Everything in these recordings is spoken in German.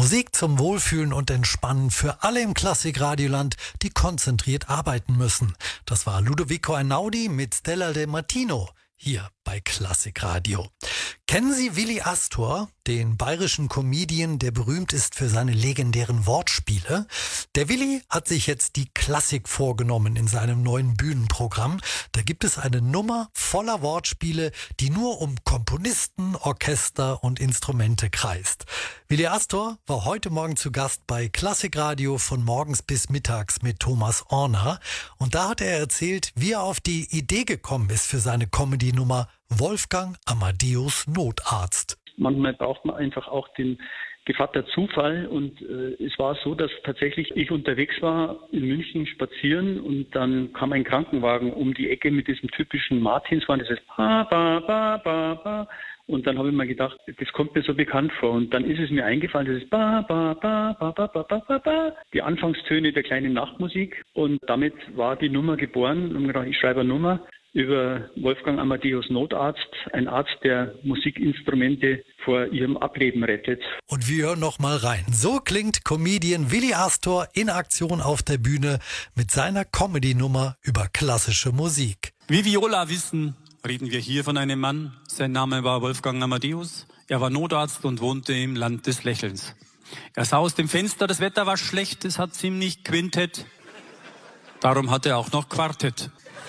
Musik zum Wohlfühlen und Entspannen für alle im Klassikradioland, die konzentriert arbeiten müssen. Das war Ludovico Einaudi mit Stella De Martino hier bei Klassikradio. Kennen Sie Willi Astor, den bayerischen Comedian, der berühmt ist für seine legendären Wortspiele? Der Willi hat sich jetzt die Klassik vorgenommen in seinem neuen Bühnenprogramm. Da gibt es eine Nummer voller Wortspiele, die nur um Komponisten, Orchester und Instrumente kreist. Willi Astor war heute Morgen zu Gast bei Klassikradio von morgens bis mittags mit Thomas Orner. Und da hat er erzählt, wie er auf die Idee gekommen ist für seine Comedy-Nummer Wolfgang Amadeus Notarzt. Manchmal braucht man einfach auch den Gevatter Zufall und es war so, dass tatsächlich ich unterwegs war in München spazieren und dann kam ein Krankenwagen um die Ecke mit diesem typischen Martinshorn, das heißt ba, ba, ba, ba, ba. Und dann habe ich mir gedacht, das kommt mir so bekannt vor. Und dann ist es mir eingefallen, das ist ba, ba, ba, ba, ba, ba, ba, ba, die Anfangstöne der kleinen Nachtmusik. Und damit war die Nummer geboren. Und ich gedacht, ich schreibe eine Nummer über Wolfgang Amadeus Notarzt, ein Arzt, der Musikinstrumente vor ihrem Ableben rettet. Und wir hören noch mal rein. So klingt Comedian Willi Astor in Aktion auf der Bühne mit seiner Comedy-Nummer über klassische Musik. Wie Viola wissen, reden wir hier von einem Mann. Sein Name war Wolfgang Amadeus. Er war Notarzt und wohnte im Land des Lächelns. Er sah aus dem Fenster, das Wetter war schlecht, es hat ziemlich Quintett. Darum hat er auch noch Quartett.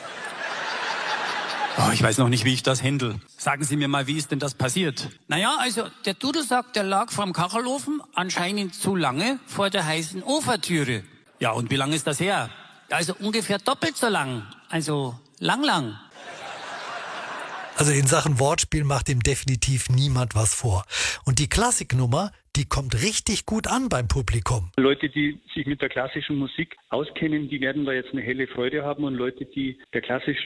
Oh, ich weiß noch nicht, wie ich das händel. Sagen Sie mir mal, wie ist denn das passiert? Naja, also der Dudelsack, der lag vorm Kachelofen, anscheinend zu lange vor der heißen Ofentüre. Ja, und wie lange ist das her? Also ungefähr doppelt so lang. Also lang. Also in Sachen Wortspiel macht ihm definitiv niemand was vor. Und die Klassiknummer, die kommt richtig gut an beim Publikum. Leute, die sich mit der klassischen Musik auskennen, die werden da jetzt eine helle Freude haben und Leute, die der klassischen